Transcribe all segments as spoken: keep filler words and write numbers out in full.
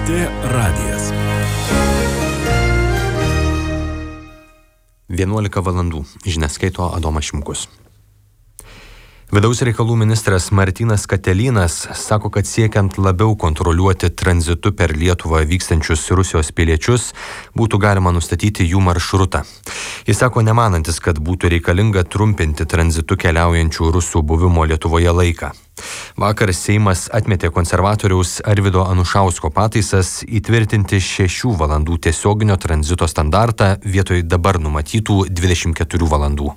T radijas. vienuolika valandų. Žinias skaito Adomas Šimkus. Vidaus reikalų ministras Martynas Katelynas sako, kad siekiant labiau kontroliuoti tranzitu per Lietuvą vykstančius Rusijos piliečius, būtų galima nustatyti jų maršrutą. Jis sako, nemanantis, kad būtų reikalinga trumpinti tranzitu keliaujančių rusų buvimo Lietuvoje laiką. Vakar Seimas atmetė konservatoriaus Arvydo Anušausko pataisas įtvirtinti šešių valandų tiesioginio tranzito standartą vietoj dabar numatytų dvidešimt keturių valandų.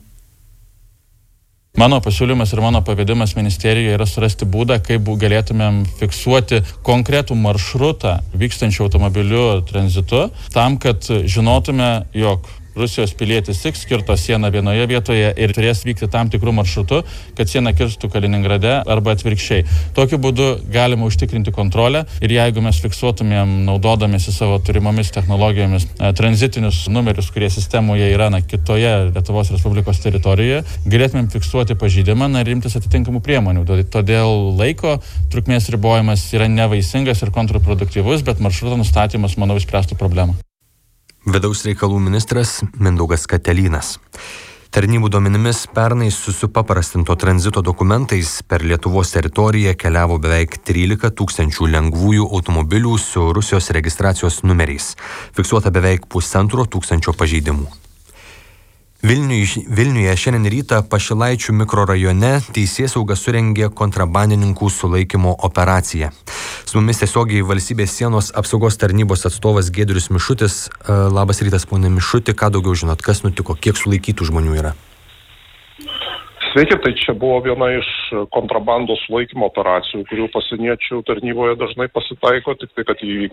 Mano pasiūlymas ir mano pavedimas ministerijoje yra surasti būdą, kaip galėtumėm fiksuoti konkretų maršrutą vykstančių automobiliu tranzitu, tam, kad žinotume, jog Rusijos pilietis tik kirto sieną vienoje vietoje ir turės vykti tam tikrų maršrutų, kad siena kirstų Kaliningrade arba atvirkščiai. Tokiu būdu galima užtikrinti kontrolę ir jeigu mes fiksuotumėm, naudodamėsi savo turimomis technologijomis, tranzitinius numerius, kurie sistemoje yra na, kitoje Lietuvos Respublikos teritorijoje, galėtumėm fiksuoti pažeidimą na, ir imtis atitinkamų priemonių. Todėl laiko trukmės ribojimas yra nevaisingas ir kontraproduktyvus, bet maršruto nustatymas, manau, išspręstų problemą. Vidaus reikalų ministras Mindaugas Katelynas. Tarnybų duomenimis pernai su supaprastinto tranzito dokumentais per Lietuvos teritoriją keliavo beveik trylika tūkstančių lengvųjų automobilių su Rusijos registracijos numeriais. Fiksuota beveik pusantro tūkstančio pažeidimų. Vilniuje, Vilniuje šiandien rytą Pašilaičių mikrorajone teisėsauga surengė kontrabandininkų sulaikymo operaciją. Su mumis tiesiogiai valstybės sienos apsaugos tarnybos atstovas Giedrius Mišutis. Labas rytas, ponė Mišuti, ką daugiau žinot, kas nutiko, kiek sulaikytų žmonių yra? Sveiki, tai čia buvo viena iš kontrabandos sulaikymo operacijų, kurių pasieniečių tarnyboje dažnai pasitaiko, tik tai, kad įvyko